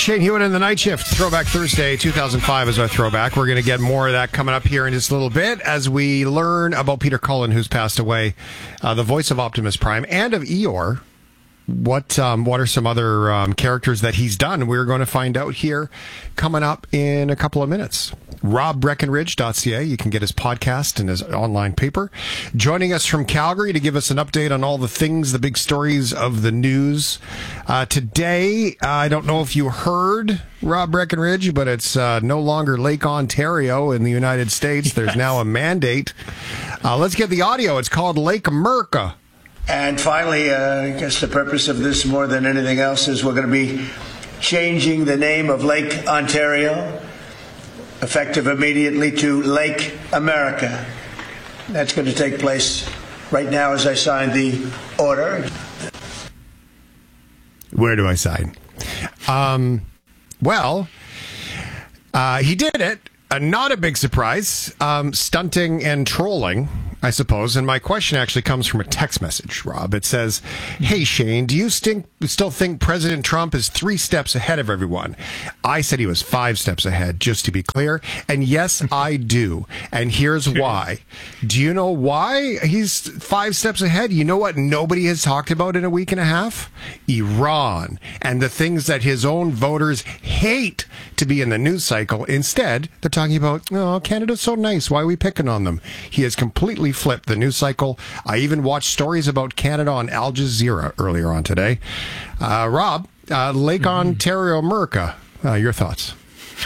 Shane Hewitt in the Night Shift. Throwback Thursday, 2005 is our throwback. We're going to get more of that coming up here in just a little bit as we learn about Peter Cullen, who's passed away, the voice of Optimus Prime and of Eeyore. What are some other characters that he's done? We're going to find out here coming up in a couple of minutes. RobBreckenridge.ca. You can get his podcast and his online paper. Joining us from Calgary to give us an update on all the things, the big stories of the news. Today, I don't know if you heard, Rob Breckenridge, but it's no longer Lake Ontario in the United States. Yes. There's now a mandate. Let's get the audio. It's called Lake America. And finally, I guess the purpose of this more than anything else is we're going to be changing the name of Lake Ontario, effective immediately, to Lake America. That's going to take place right now as I sign the order. Where do I sign? He did it. Not a big surprise. Stunting and trolling, I suppose. And my question actually comes from a text message, Rob. It says, "Hey, Shane, do you still think President Trump is 3 steps ahead of everyone?" I said he was 5 steps ahead, just to be clear. And yes, I do. And here's why. Do you know why he's 5 steps ahead? You know what nobody has talked about in a week and a half? Iran. And the things that his own voters hate to be in the news cycle. Instead, they're talking about, oh, Canada's so nice. Why are we picking on them? He has completely flipped the news cycle. I even watched stories about Canada on Al Jazeera earlier on today. Rob, Lake Ontario, America, your thoughts?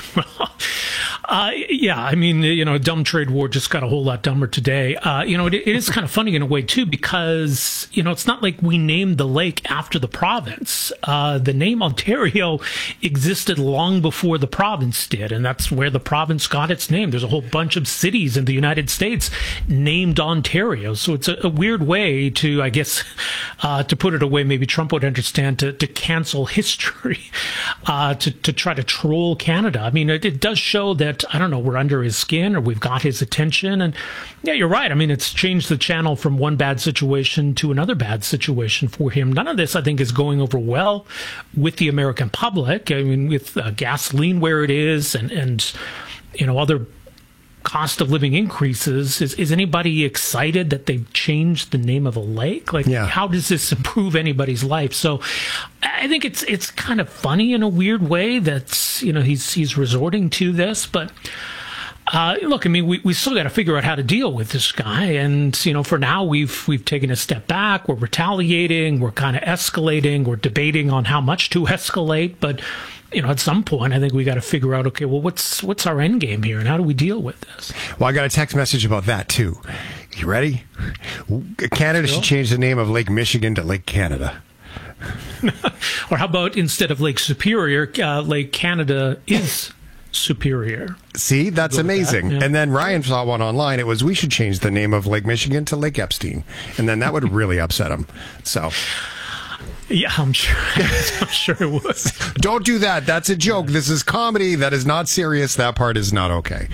Yeah, I mean, dumb trade war just got a whole lot dumber today. It is kind of funny in a way, too, because, it's not like we named the lake after the province. The name Ontario existed long before the province did, and that's where the province got its name. There's a whole bunch of cities in the United States named Ontario. So it's a weird way to, I guess, to put it away, maybe Trump would understand, to cancel history, to try to troll Canada. I mean, it does show that, I don't know, we're under his skin or we've got his attention. And yeah, you're right. I mean, it's changed the channel from one bad situation to another bad situation for him. None of this, I think, is going over well with the American public. I mean, with gasoline where it is and other cost of living increases, is anybody excited that they've changed the name of a lake? How does this improve anybody's life? So I think it's kind of funny in a weird way that he's resorting to this, but look, I mean, we still got to figure out how to deal with this guy, and for now we've taken a step back. We're retaliating, we're kind of escalating, we're debating on how much to escalate, but at some point, I think we got to figure out, okay, well, what's our end game here, and how do we deal with this? Well, I got a text message about that too. You ready? Canada should change the name of Lake Michigan to Lake Canada. Or how about instead of Lake Superior, Lake Canada is Superior? See, that's amazing. That, yeah. And then Ryan saw one online. It was, we should change the name of Lake Michigan to Lake Epstein. And then that would really upset him. So... yeah, I'm sure it was. Don't do that. That's a joke. This is comedy. That is not serious. That part is not okay.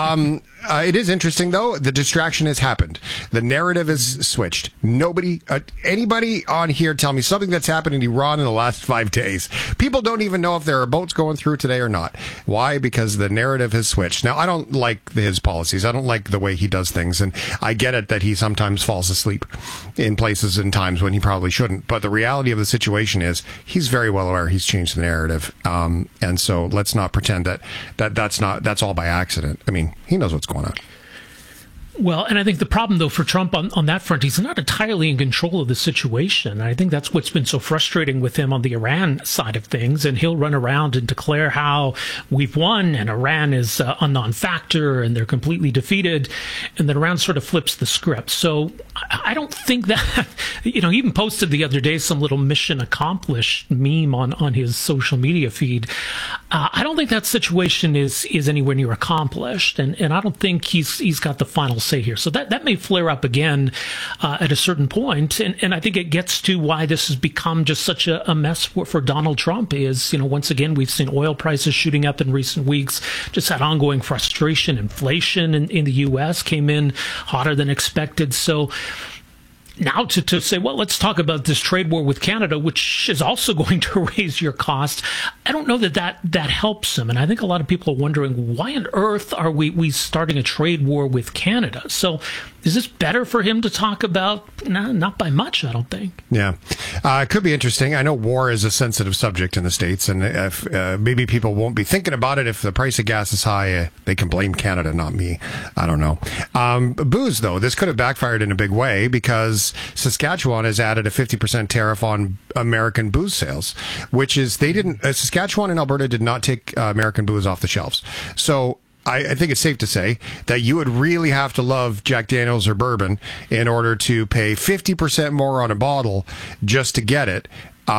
It is interesting, though. The distraction has happened. The narrative is switched. Nobody, anybody on here tell me something that's happened in Iran in the last 5 days. People don't even know if there are boats going through today or not. Why? Because the narrative has switched. Now, I don't like his policies. I don't like the way he does things. And I get it that he sometimes falls asleep in places and times when he probably shouldn't. But the reality of the situation is he's very well aware he's changed the narrative. And so let's not pretend that's all by accident. I mean, he knows what's going on. Well, and I think the problem, though, for Trump on that front, he's not entirely in control of the situation. I think that's what's been so frustrating with him on the Iran side of things. And he'll run around and declare how we've won and Iran is a non-factor and they're completely defeated. And then Iran sort of flips the script. So I don't think that, he even posted the other day some little mission accomplished meme on his social media feed. I don't think that situation is anywhere near accomplished. And I don't think he's got the final say here. So that may flare up again at a certain point. And I think it gets to why this has become just such a mess for Donald Trump is, once again, we've seen oil prices shooting up in recent weeks, just had ongoing frustration. Inflation in the U.S. came in hotter than expected. So now to say, well, let's talk about this trade war with Canada, which is also going to raise your cost, I don't know that helps him. And I think a lot of people are wondering, why on earth are we starting a trade war with Canada? So is this better for him to talk about? No, not by much, I don't think. Yeah. It could be interesting. I know war is a sensitive subject in the States, and if maybe people won't be thinking about it. If the price of gas is high, they can blame Canada, not me. I don't know. Booze, though, this could have backfired in a big way because Saskatchewan has added a 50% tariff on American booze sales, which is Saskatchewan and Alberta did not take American booze off the shelves. So I think it's safe to say that you would really have to love Jack Daniels or bourbon in order to pay 50% more on a bottle just to get it.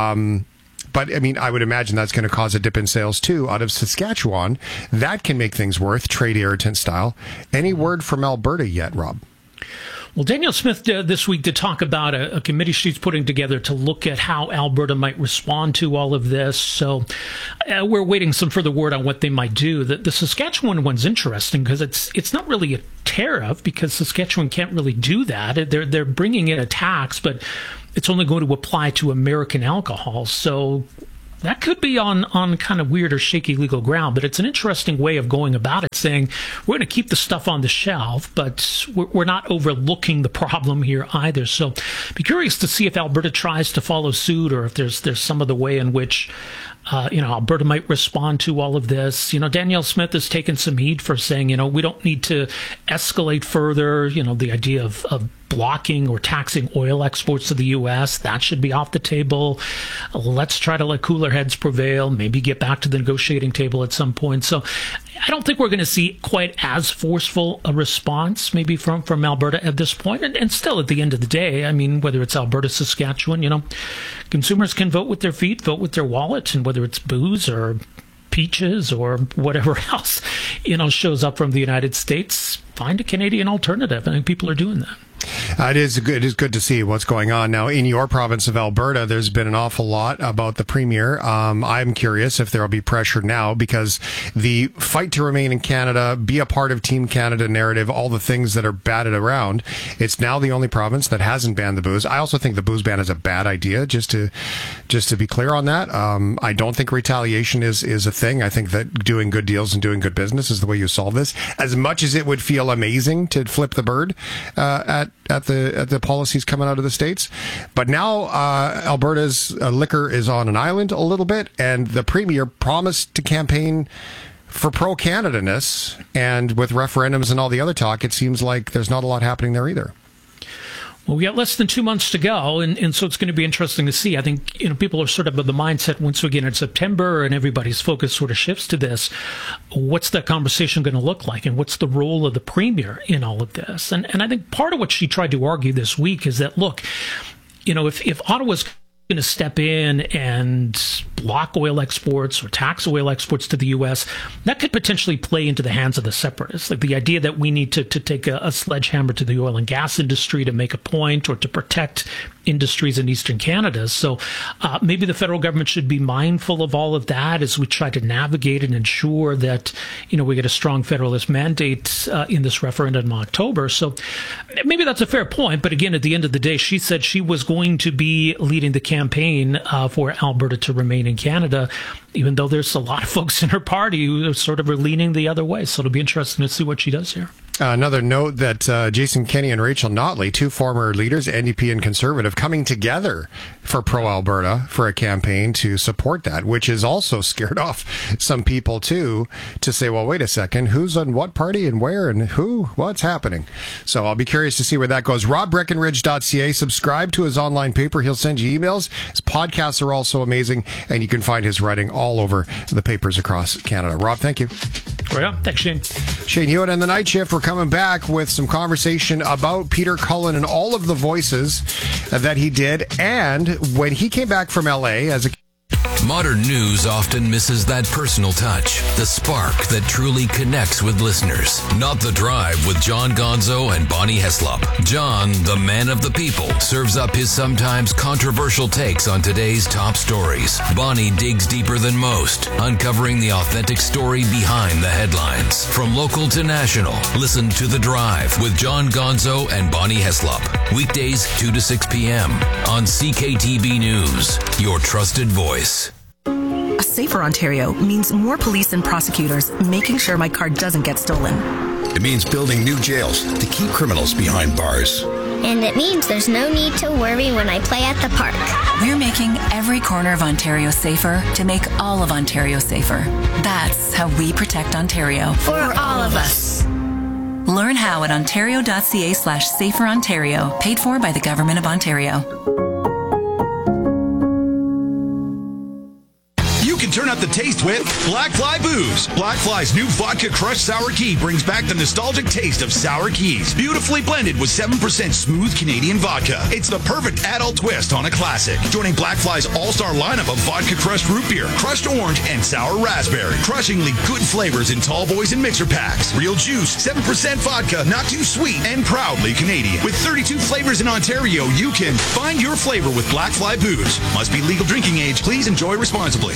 But, I mean, I would imagine that's going to cause a dip in sales, too, out of Saskatchewan. That can make things worth, trade irritant style. Any word from Alberta yet, Rob? Well, Danielle Smith this week to talk about a committee she's putting together to look at how Alberta might respond to all of this. So we're waiting some further word on what they might do. The Saskatchewan one's interesting because it's not really a tariff because Saskatchewan can't really do that. They're bringing in a tax, but it's only going to apply to American alcohol. So that could be on kind of weird or shaky legal ground, but it's an interesting way of going about it, saying we're going to keep the stuff on the shelf, but we're not overlooking the problem here either. So be curious to see if Alberta tries to follow suit or if there's some other way in which Alberta might respond to all of this. Danielle Smith has taken some heat for saying, we don't need to escalate further, the idea of blocking or taxing oil exports to the U.S. That should be off the table. Let's try to let cooler heads prevail, maybe get back to the negotiating table at some point. So I don't think we're going to see quite as forceful a response maybe from Alberta at this point. And still, at the end of the day, I mean, whether it's Alberta, Saskatchewan, consumers can vote with their feet, vote with their wallet, and whether it's booze or peaches or whatever else, shows up from the United States, find a Canadian alternative. I think people are doing that. It is good to see what's going on now in your province of Alberta. There's been an awful lot about the premier. I'm curious if there will be pressure now because the fight to remain in Canada, be a part of Team Canada narrative, all the things that are batted around. It's now the only province that hasn't banned the booze. I also think the booze ban is a bad idea. Just to be clear on that, I don't think retaliation is a thing. I think that doing good deals and doing good business is the way you solve this. As much as it would feel amazing to flip the bird at the policies coming out of the States. But now Alberta's liquor is on an island a little bit, and the premier promised to campaign for pro-Canada-ness, and with referendums and all the other talk, it seems like there's not a lot happening there either. Well, we got less than 2 months to go, and so it's going to be interesting to see. I think people are sort of the mindset once we get in September and everybody's focus sort of shifts to this. What's that conversation going to look like, and what's the role of the premier in all of this? And I think part of what she tried to argue this week is that, look, if Ottawa's going to step in and block oil exports or tax oil exports to the U.S., that could potentially play into the hands of the separatists. Like the idea that we need to take a sledgehammer to the oil and gas industry to make a point or to protect industries in Eastern Canada. So maybe the federal government should be mindful of all of that as we try to navigate and ensure that, we get a strong federalist mandate in this referendum in October. So maybe that's a fair point. But again, at the end of the day, she said she was going to be leading the campaign for Alberta to remain in Canada, even though there's a lot of folks in her party who sort of are leaning the other way. So it'll be interesting to see what she does here. Another note that Jason Kenney and Rachel Notley, two former leaders, NDP and Conservative, coming together for Pro-Alberta for a campaign to support that, which has also scared off some people, too, to say, well, wait a second, who's on what party and where and what's happening? So I'll be curious to see where that goes. RobBreckenridge.ca. Subscribe to his online paper. He'll send you emails. His podcasts are also amazing, and you can find his writing all over the papers across Canada. Rob, thank you. Well, thanks, Shane. Shane Hewitt and the Night Shift. We're coming back with some conversation about Peter Cullen and all of the voices that he did, and when he came back from LA as a Modern news often misses that personal touch, the spark that truly connects with listeners. Not The Drive with John Gonzo and Bonnie Heslop. John, the man of the people, serves up his sometimes controversial takes on today's top stories. Bonnie digs deeper than most, uncovering the authentic story behind the headlines. From local to national, listen to The Drive with John Gonzo and Bonnie Heslop. Weekdays 2 to 6 p.m. on CKTB News, your trusted voice. A safer Ontario means more police and prosecutors making sure my car doesn't get stolen. It means building new jails to keep criminals behind bars. And it means there's no need to worry when I play at the park. We're making every corner of Ontario safer to make all of Ontario safer. That's how we protect Ontario. For all of us. Learn how at ontario.ca/saferontario, paid for by the Government of Ontario. Turn up the taste with Black Fly Booze. Black Fly's new vodka crushed sour key brings back the nostalgic taste of sour keys, beautifully blended with 7% smooth Canadian vodka. It's the perfect adult twist on a classic. Joining Black Fly's all-star lineup of vodka crushed root beer, crushed orange, and sour raspberry. Crushingly good flavors in tall boys and mixer packs. Real juice, 7% vodka, not too sweet, and proudly Canadian. With 32 flavors in Ontario, you can find your flavor with Black Fly Booze. Must be legal drinking age. Please enjoy responsibly.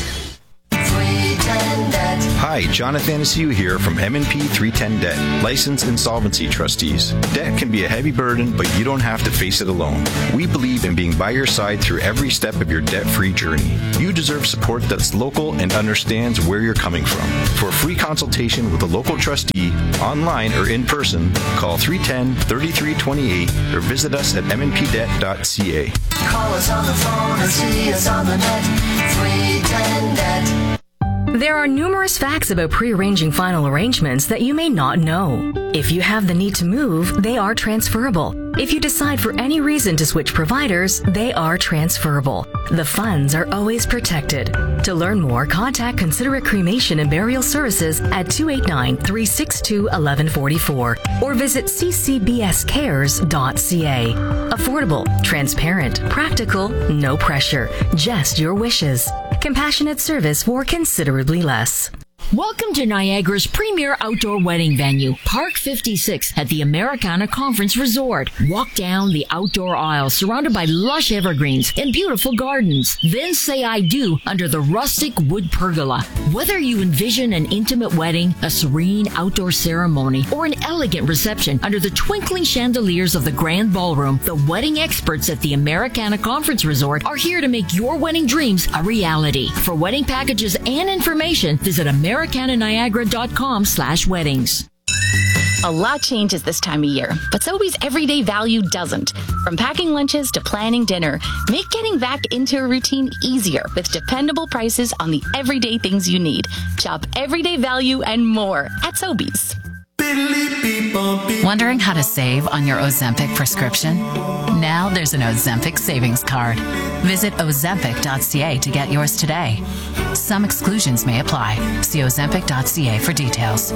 Hi, Jonathan Anastasia here from M&P 310 Debt, licensed insolvency trustees. Debt can be a heavy burden, but you don't have to face it alone. We believe in being by your side through every step of your debt-free journey. You deserve support that's local and understands where you're coming from. For a free consultation with a local trustee, online or in person, call 310-3328 or visit us at mnpdebt.ca. Call us on the phone or see us on the net. 310 Debt. There are numerous facts about pre-arranging final arrangements that you may not know. If you have the need to move, they are transferable. If you decide for any reason to switch providers, they are transferable. The funds are always protected. To learn more, contact Considerate Cremation and Burial Services at 289-362-1144 or visit ccbscares.ca. Affordable, transparent, practical, no pressure, just your wishes. Compassionate service for considerably less. Welcome to Niagara's premier outdoor wedding venue, Park 56 at the Americana Conference Resort. Walk down the outdoor aisle surrounded by lush evergreens and beautiful gardens. Then say I do under the rustic wood pergola. Whether you envision an intimate wedding, a serene outdoor ceremony, or an elegant reception under the twinkling chandeliers of the grand ballroom, the wedding experts at the Americana Conference Resort are here to make your wedding dreams a reality. For wedding packages and information, visit americananiagara.com/weddings. A lot changes this time of year, but Sobeys everyday value doesn't. From packing lunches to planning dinner, make getting back into a routine easier with dependable prices on the everyday things you need. Shop everyday value and more at Sobeys. Wondering how to save on your Ozempic prescription? Now there's an Ozempic savings card. Visit ozempic.ca to get yours today. Some exclusions may apply. See ozempic.ca for details.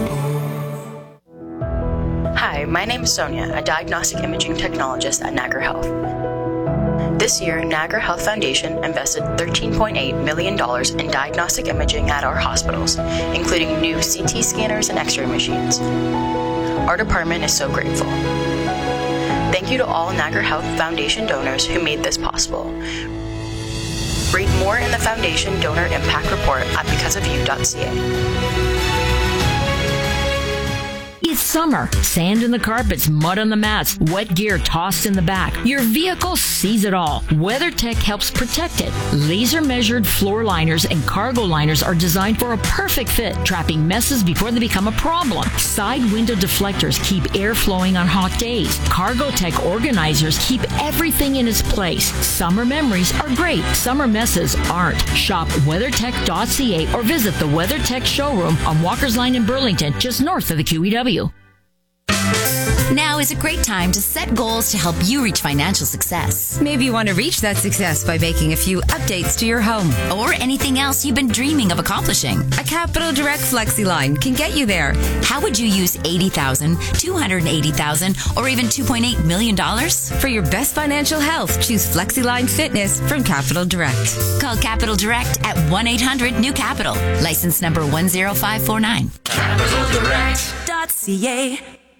Hi, my name is Sonia, a diagnostic imaging technologist at Niagara Health. This year, Niagara Health Foundation invested $13.8 million in diagnostic imaging at our hospitals, including new CT scanners and X-ray machines. Our department is so grateful. Thank you to all Niagara Health Foundation donors who made this possible. Read more in the Foundation Donor Impact Report at becauseofyou.ca. It's summer. Sand in the carpets, mud on the mats, wet gear tossed in the back. Your vehicle sees it all. WeatherTech helps protect it. Laser-measured floor liners and cargo liners are designed for a perfect fit, trapping messes before they become a problem. Side window deflectors keep air flowing on hot days. CargoTech organizers keep everything in its place. Summer memories are great. Summer messes aren't. Shop WeatherTech.ca or visit the WeatherTech showroom on Walker's Line in Burlington, just north of the QEW. Now is a great time to set goals to help you reach financial success. Maybe you want to reach that success by making a few updates to your home. Or anything else you've been dreaming of accomplishing. A Capital Direct FlexiLine can get you there. How would you use $80,000, $280,000, or even $2.8 million? For your best financial health, choose FlexiLine Fitness from Capital Direct. Call Capital Direct at 1-800-NEW-CAPITAL. License number 10549. CapitalDirect.ca.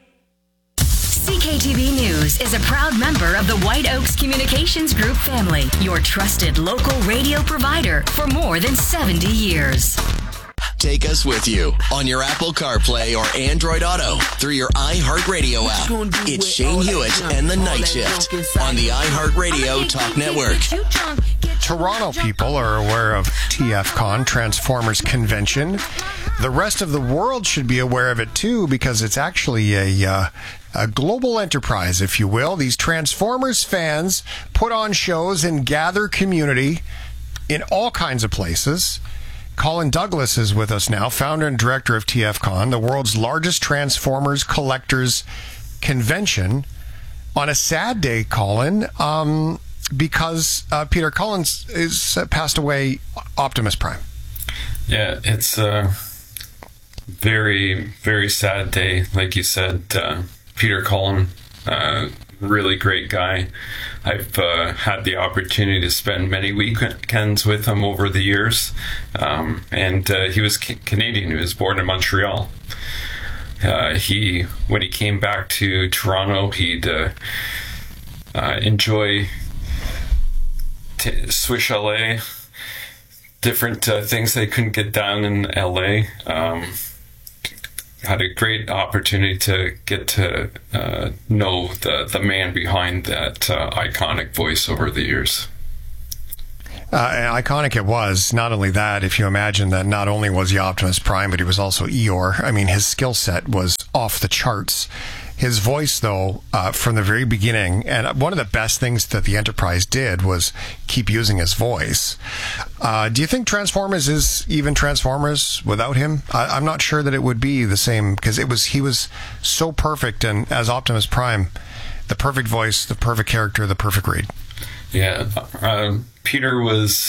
CKTV News is a proud member of the White Oaks Communications Group family, your trusted local radio provider for more than 70 years. Take us with you on your Apple CarPlay or Android Auto through your iHeartRadio app. It's Shane Hewitt and the Night Shift on the iHeartRadio Talk Network. Toronto people are aware of TFCon, Transformers Convention. The rest of the world should be aware of it too, because it's actually a global enterprise, if you will. These Transformers fans put on shows and gather community in all kinds of places. Colin Douglas is with us now, founder and director of TFCon, the world's largest Transformers collectors convention. On a sad day, Colin, because Peter Collins is passed away, Optimus Prime. Yeah, it's a very, very sad day. Like you said, Peter Cullen, really great guy. I've had the opportunity to spend many weekends with him over the years. And he was Canadian. He was born in Montreal. When he came back to Toronto, he'd enjoy Swiss Chalet, different things they couldn't get done in LA. Had a great opportunity to get to know the man behind that iconic voice over the years. Iconic it was. Not only that, if you imagine that not only was he Optimus Prime, but he was also Eeyore. I mean, his skill set was off the charts. His voice, though, from the very beginning, and one of the best things that the Enterprise did was keep using his voice. Do you think Transformers is even Transformers without him? I'm not sure that it would be the same, because he was so perfect, and as Optimus Prime, the perfect voice, the perfect character, the perfect read. Yeah, Peter was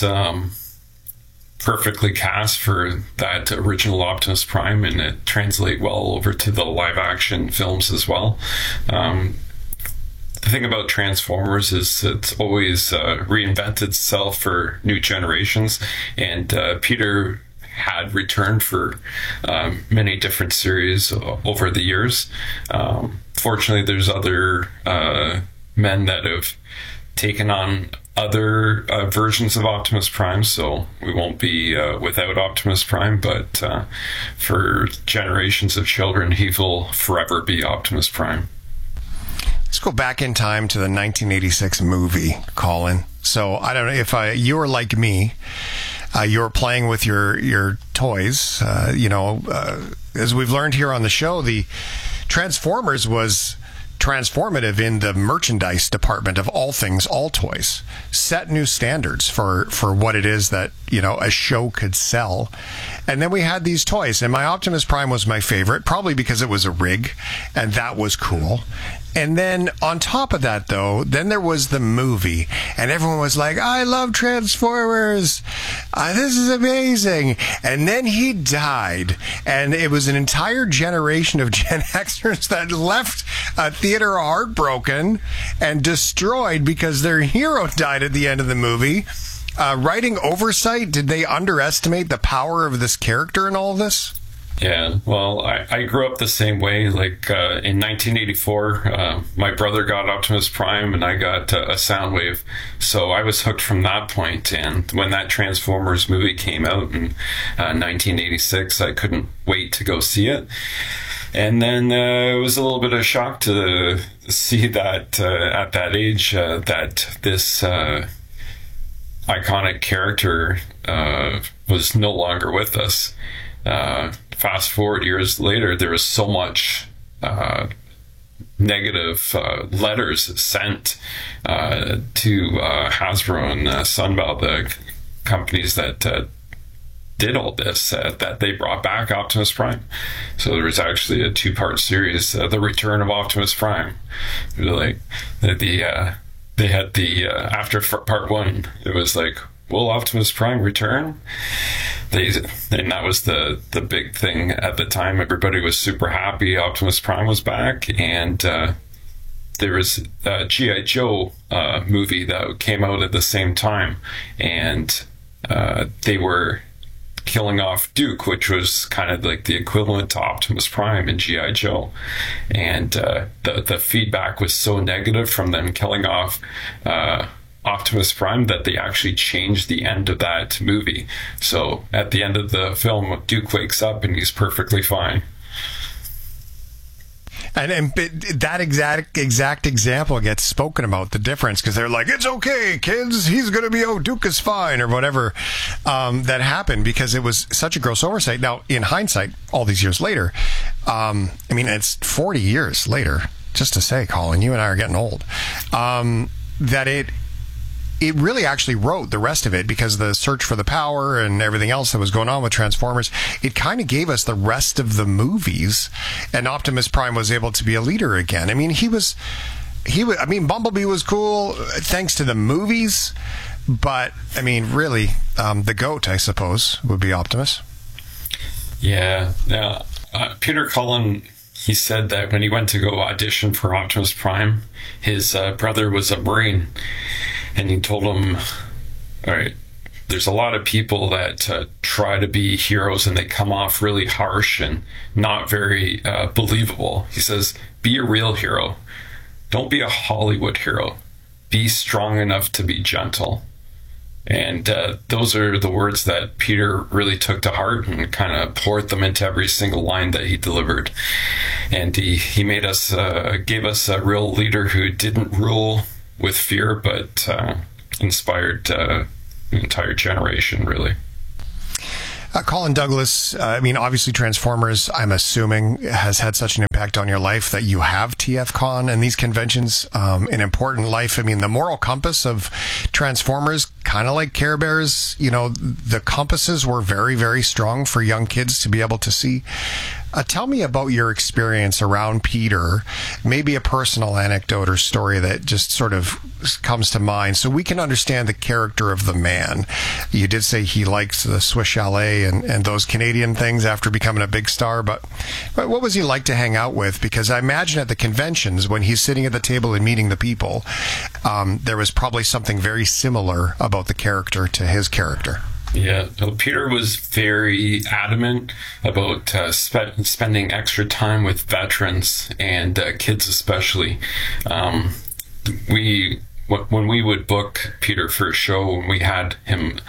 perfectly cast for that original Optimus Prime, and it translates well over to the live action films as well. The thing about Transformers is it's always reinvented itself for new generations, and Peter had returned for many different series over the years. Fortunately, there's other men that have taken on other versions of Optimus Prime, so we won't be without Optimus Prime, but for generations of children, he will forever be Optimus Prime. Let's go back in time to the 1986 movie, Colin. So I don't know if you were like me. You were playing with your toys. As we've learned here on the show, the Transformers was transformative in the merchandise department of all things, all toys. Set new standards for what it is that, a show could sell. And then we had these toys, and my Optimus Prime was my favorite, probably because it was a rig, and that was cool. And then on top of that, though, then there was the movie, and everyone was like, I love Transformers. This is amazing. And then he died, and it was an entire generation of Gen Xers that left a theater heartbroken and destroyed because their hero died at the end of the movie. Writing oversight, did they underestimate the power of this character in all of this? Yeah, well, I grew up the same way. Like in 1984, my brother got Optimus Prime and I got a Soundwave. So I was hooked from that point. And when that Transformers movie came out in 1986, I couldn't wait to go see it. And then it was a little bit of a shock to see that at that age that this iconic character was no longer with us. Fast forward years later, there was so much negative letters sent to Hasbro and Sunbelt, the companies that did all this that they brought back Optimus Prime. So there was actually a 2-part series, The Return of Optimus Prime. Like they had the after part 1, it was like, will Optimus Prime return? And that was the big thing at the time. Everybody was super happy Optimus Prime was back, and there was a G.I. Joe movie that came out at the same time, and they were killing off Duke, which was kind of like the equivalent to Optimus Prime in G.I. Joe. And the feedback was so negative from them killing off Optimus Prime that they actually changed the end of that movie. So at the end of the film, Duke wakes up and he's perfectly fine. And that exact example gets spoken about, the difference, because they're like, it's okay, kids, he's going to be, Duke is fine, or whatever that happened, because it was such a gross oversight. Now, in hindsight, all these years later, it's 40 years later, just to say, Colin, you and I are getting old, that it really actually wrote the rest of it, because the search for the power and everything else that was going on with Transformers, it kind of gave us the rest of the movies, and Optimus Prime was able to be a leader again. Bumblebee was cool thanks to the movies, but really, the GOAT, I suppose, would be Optimus. Yeah. Now, Peter Cullen, he said that when he went to go audition for Optimus Prime, his brother was a Marine. And he told him, all right, there's a lot of people that try to be heroes and they come off really harsh and not very believable. He says, be a real hero. Don't be a Hollywood hero. Be strong enough to be gentle. And those are the words that Peter really took to heart and kind of poured them into every single line that he delivered. And he made us, gave us a real leader who didn't rule with fear, but inspired an entire generation, really. Colin Douglas, obviously Transformers, I'm assuming, has had such an impact on your life that you have TFCon and these conventions in important life. The moral compass of Transformers, kind of like Care Bears, the compasses were very, very strong for young kids to be able to see. Tell me about your experience around Peter, maybe a personal anecdote or story that just sort of comes to mind so we can understand the character of the man. You did say he likes the Swiss Chalet and those Canadian things after becoming a big star, but what was he like to hang out with? Because I imagine at the conventions, when he's sitting at the table and meeting the people, there was probably something very similar about the character to his character. Yeah, Peter was very adamant about spending extra time with veterans and kids especially. When we would book Peter for a show, when we had him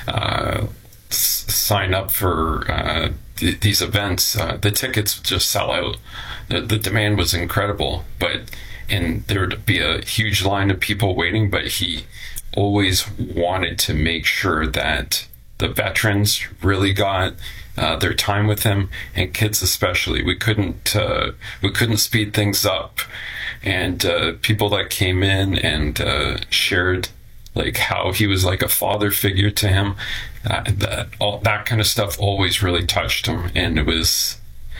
sign up for these events, the tickets would just sell out. The demand was incredible, and there would be a huge line of people waiting, but he always wanted to make sure that the veterans really got their time with him, and kids especially. We couldn't speed things up, and people that came in and shared like how he was like a father figure to him, that kind of stuff always really touched him, and it was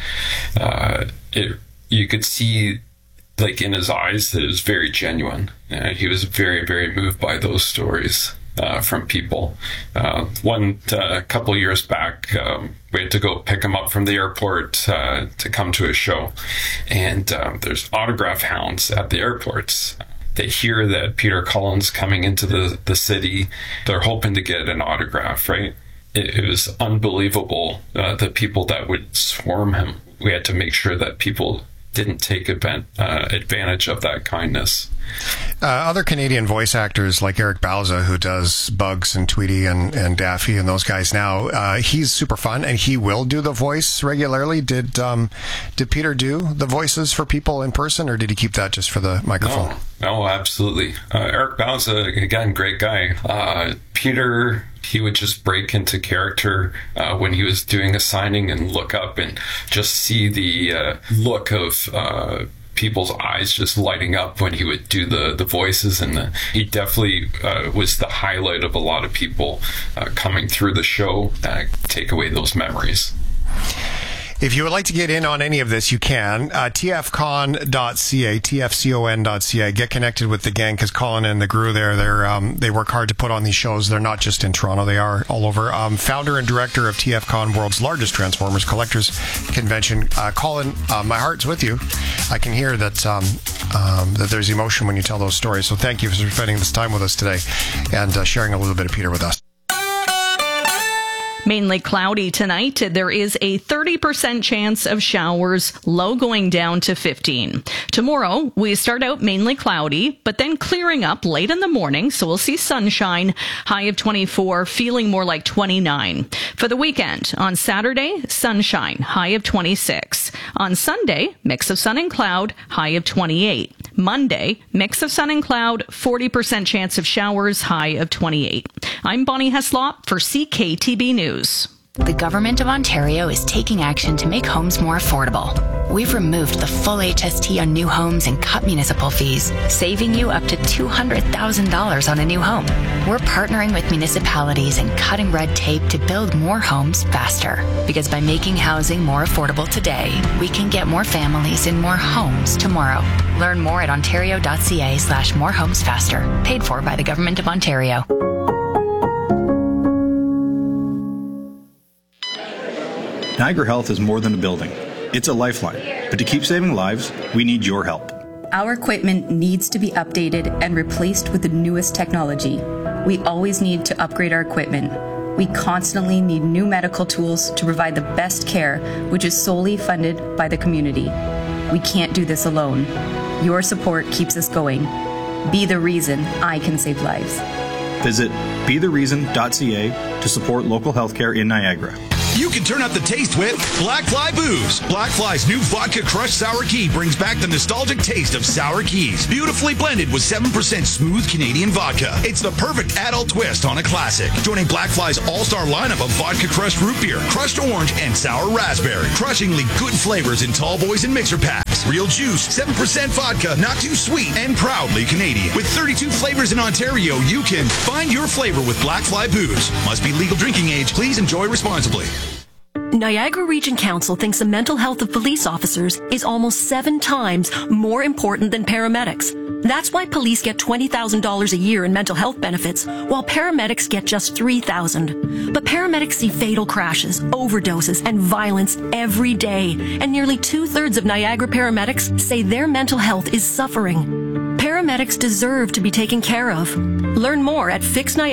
you could see like in his eyes that it was very genuine. He was very, very moved by those stories from people. A couple of years back, we had to go pick him up from the airport to come to a show, and there's autograph hounds at the airports. They hear that Peter Cullen's coming into the city. They're hoping to get an autograph, right? It was unbelievable, the people that would swarm him. We had to make sure that people didn't take advantage of that kindness. Other Canadian voice actors like Eric Bauza, who does Bugs and Tweety and Daffy and those guys now, he's super fun, and he will do the voice regularly. Did Peter do the voices for people in person, or did he keep that just for the microphone? No, absolutely. Eric Bauza, again, great guy. Peter, he would just break into character when he was doing a signing and look up and just see the look of people's eyes just lighting up when he would do the voices, and he definitely was the highlight of a lot of people coming through the show that take away those memories. If you would like to get in on any of this, you can. tfcon.ca, tfcon.ca. Get connected with the gang, because Colin and the crew there, they work hard to put on these shows. They're not just in Toronto, they are all over. Founder and director of TFCon, world's largest Transformers collectors convention. Colin, my heart's with you. I can hear that that there's emotion when you tell those stories. So thank you for spending this time with us today and sharing a little bit of Peter with us. Mainly cloudy tonight. There is a 30% chance of showers, low going down to 15. Tomorrow, we start out mainly cloudy, but then clearing up late in the morning, so we'll see sunshine, high of 24, feeling more like 29. For the weekend, on Saturday, sunshine, high of 26. On Sunday, mix of sun and cloud, high of 28. Monday, mix of sun and cloud, 40% chance of showers, high of 28. I'm Bonnie Heslop for CKTB News. The Government of Ontario is taking action to make homes more affordable. We've removed the full HST on new homes and cut municipal fees, saving you up to $200,000 on a new home. We're partnering with municipalities and cutting red tape to build more homes faster. Because by making housing more affordable today, we can get more families in more homes tomorrow. Learn more at ontario.ca/morehomesfaster. Paid for by the Government of Ontario. Niagara Health is more than a building. It's a lifeline. But to keep saving lives, we need your help. Our equipment needs to be updated and replaced with the newest technology. We always need to upgrade our equipment. We constantly need new medical tools to provide the best care, which is solely funded by the community. We can't do this alone. Your support keeps us going. Be the reason I can save lives. Visit bethereason.ca to support local healthcare in Niagara. You can turn up the taste with Black Fly Booze. Black Fly's new vodka crushed sour key brings back the nostalgic taste of sour keys. Beautifully blended with 7% smooth Canadian vodka. It's the perfect adult twist on a classic. Joining Black Fly's all-star lineup of vodka crushed root beer, crushed orange, and sour raspberry. Crushingly good flavors in tall boys and mixer packs. Real juice, 7% vodka, not too sweet, and proudly Canadian. With 32 flavors in Ontario, you can find your flavor with Black Fly Booze. Must be legal drinking age. Please enjoy responsibly. Niagara Region Council thinks the mental health of police officers is almost 7 times more important than paramedics. That's why police get $20,000 a year in mental health benefits, while paramedics get just $3,000. But paramedics see fatal crashes, overdoses, and violence every day, and nearly 2/3 of Niagara paramedics say their mental health is suffering. Paramedics deserve to be taken care of. Learn more at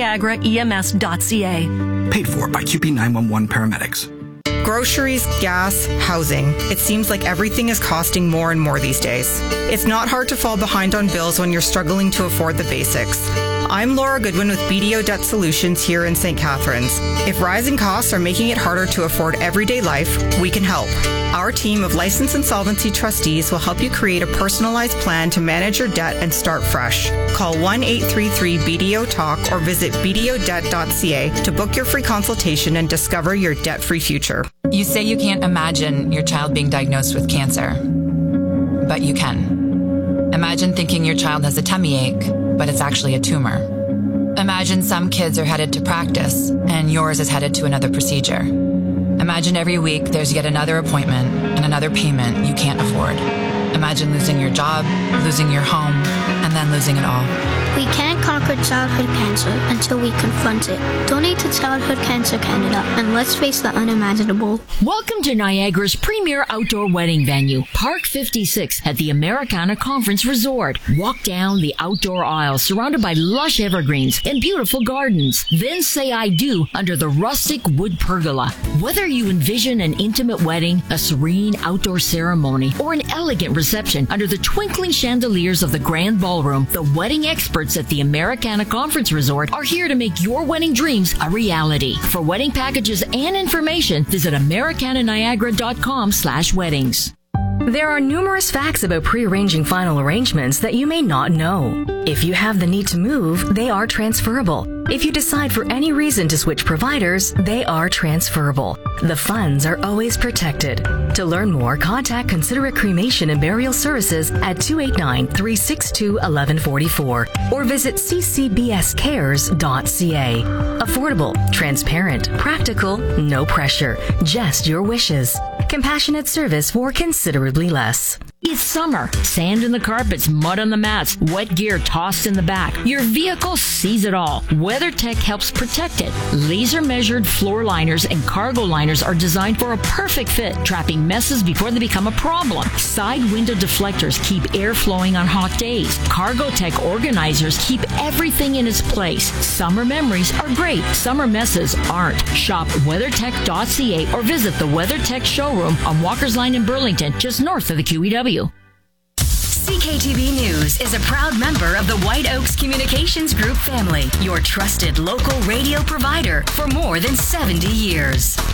fixniagaraems.ca. Paid for by QP 911 paramedics. Groceries, gas, housing. It seems like everything is costing more and more these days. It's not hard to fall behind on bills when you're struggling to afford the basics. I'm Laura Goodwin with BDO Debt Solutions here in St. Catharines. If rising costs are making it harder to afford everyday life, we can help. Our team of licensed insolvency trustees will help you create a personalized plan to manage your debt and start fresh. Call 1-833-BDO-TALK or visit bdodebt.ca to book your free consultation and discover your debt-free future. You say you can't imagine your child being diagnosed with cancer, but you can. Imagine thinking your child has a tummy ache, but it's actually a tumor. Imagine some kids are headed to practice and yours is headed to another procedure. Imagine every week there's yet another appointment and another payment you can't afford. Imagine losing your job, losing your home, and then losing it all. We can't conquer childhood cancer until we confront it. Donate to Childhood Cancer Canada and let's face the unimaginable. Welcome to Niagara's premier outdoor wedding venue, Park 56 at the Americana Conference Resort. Walk down the outdoor aisle surrounded by lush evergreens and beautiful gardens. Then say I do under the rustic wood pergola. Whether you envision an intimate wedding, a serene outdoor ceremony, or an elegant reception under the twinkling chandeliers of the grand ballroom, the wedding experts at the Americana Conference Resort are here to make your wedding dreams a reality. For wedding packages and information, visit americananiagara.com/weddings. There are numerous facts about pre-arranging final arrangements that you may not know. If you have the need to move, they are transferable. If you decide for any reason to switch providers, they are transferable. the funds are always protected. To learn more, contact Considerate Cremation and Burial Services at 289-362-1144 or visit ccbscares.ca. Affordable, transparent, practical, no pressure, just your wishes. Compassionate service for considerably less. It's summer. Sand in the carpets, mud on the mats, wet gear tossed in the back. Your vehicle sees it all. WeatherTech helps protect it. Laser-measured floor liners and cargo liners are designed for a perfect fit, trapping messes before they become a problem. Side window deflectors keep air flowing on hot days. CargoTech organizers keep everything in its place. Summer memories are great. Summer messes aren't. Shop WeatherTech.ca or visit the WeatherTech showroom on Walker's Line in Burlington, just north of the QEW. CKTB News is a proud member of the White Oaks Communications Group family, your trusted local radio provider for more than 70 years.